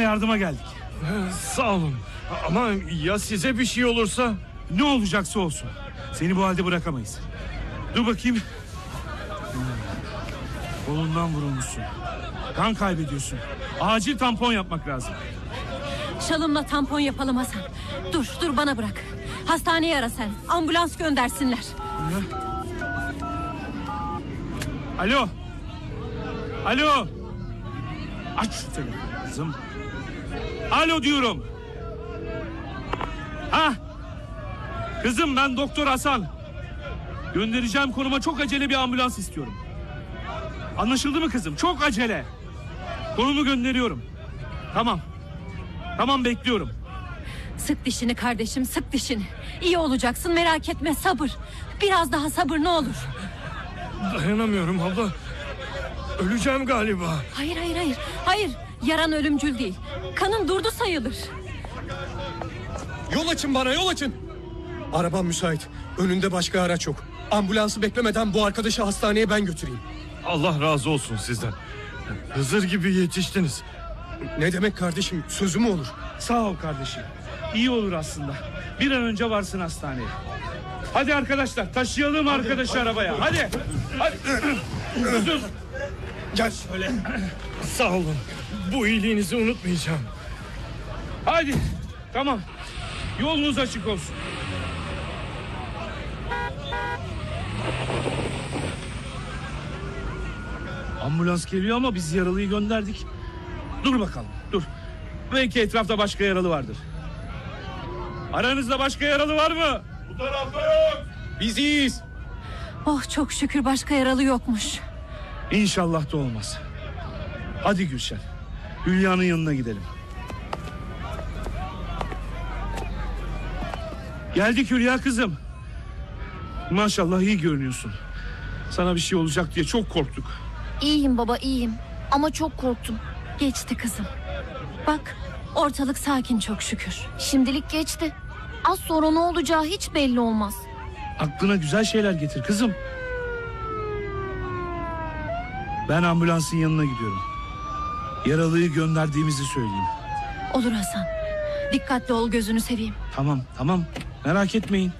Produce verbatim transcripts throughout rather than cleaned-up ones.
yardıma geldik. Sağ olun. Ama ya size bir şey olursa? Ne olacaksa olsun. Seni bu halde bırakamayız. Dur bakayım. Kolundan vurulmuşsun. Kan kaybediyorsun. Acil tampon yapmak lazım. Şalımla tampon yapalım Hasan. Dur dur bana bırak. Hastaneye ara sen. Ambulans göndersinler. Alo. Alo. Aç şu telefonu kızım. Alo diyorum. Ha? Kızım ben Doktor Hasan. Göndereceğim konuma çok acele bir ambulans istiyorum. Anlaşıldı mı kızım? Çok acele. Konumu gönderiyorum. Tamam. Tamam bekliyorum. Sık dişini kardeşim, sık dişini. İyi olacaksın, merak etme, sabır. Biraz daha sabır ne olur. Dayanamıyorum abla. Öleceğim galiba. Hayır hayır hayır. Hayır. Yaran ölümcül değil. Kanın durdu sayılır. Yol açın bana, yol açın. Arabam müsait. Önünde başka araç yok. Ambulansı beklemeden bu arkadaşı hastaneye ben götüreyim. Allah razı olsun sizden. Hızır gibi yetiştiniz. Ne demek kardeşim? Sözü mü olur? Sağ ol kardeşim. İyi olur aslında. Bir an önce varsın hastaneye. Hadi arkadaşlar taşıyalım hadi, arkadaşı hadi, arabaya. Hadi. Hadi. Hadi. Dur. Gel şöyle. Sağ olun. Bu iyiliğinizi unutmayacağım. Hadi. Tamam. Yolunuz açık olsun. Ambulans geliyor ama biz yaralıyı gönderdik. Dur bakalım, dur. Belki etrafta başka yaralı vardır. Aranızda başka yaralı var mı? Bu tarafta yok. Biz iyiyiz. Oh çok şükür başka yaralı yokmuş. İnşallah da olmaz. Hadi Gülşen. Hülya'nın yanına gidelim. Geldik Hülya kızım. Maşallah iyi görünüyorsun. Sana bir şey olacak diye çok korktuk. İyiyim baba, iyiyim. Ama çok korktum. Geçti kızım. Bak ortalık sakin çok şükür. Şimdilik geçti. Az sonra ne olacağı hiç belli olmaz. Aklına güzel şeyler getir kızım. Ben ambulansın yanına gidiyorum. Yaralıyı gönderdiğimizi söyleyeyim. Olur Hasan. Dikkatli ol gözünü seveyim. Tamam tamam merak etmeyin.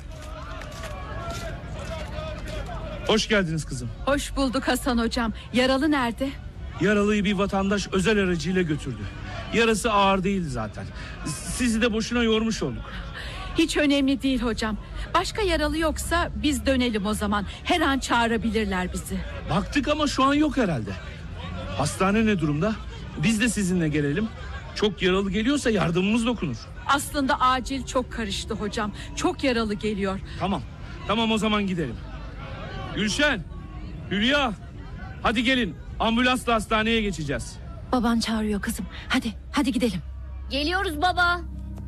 Hoş geldiniz kızım. Hoş bulduk Hasan hocam. Yaralı nerede? Yaralıyı bir vatandaş özel aracıyla götürdü. Yarası ağır değildi zaten. Sizi de boşuna yormuş olduk. Hiç önemli değil hocam. Başka yaralı yoksa biz dönelim o zaman. Her an çağırabilirler bizi. Baktık ama şu an yok herhalde. Hastane ne durumda? Biz de sizinle gelelim. Çok yaralı geliyorsa yardımımız dokunur. Aslında acil çok karıştı hocam. Çok yaralı geliyor. Tamam. Tamam o zaman gidelim. Gülşen, Hülya, hadi gelin. Ambulansla hastaneye geçeceğiz. Baban çağırıyor kızım. Hadi hadi gidelim. Geliyoruz baba.